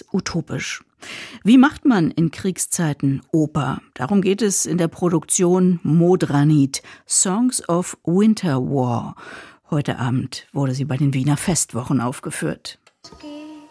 utopisch. Wie macht man in Kriegszeiten Oper? Darum geht es in der Produktion Modranit, Songs of Winter War. Heute Abend wurde sie bei den Wiener Festwochen aufgeführt.